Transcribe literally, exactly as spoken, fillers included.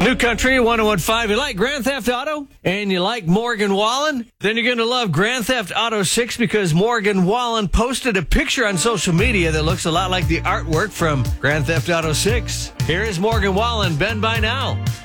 New Country one oh one five. You like Grand Theft Auto and you like Morgan Wallen? Then you're going to love Grand Theft Auto six because Morgan Wallen posted a picture on social media that looks a lot like the artwork from Grand Theft Auto six. Here is Morgan Wallen, Bend By Now.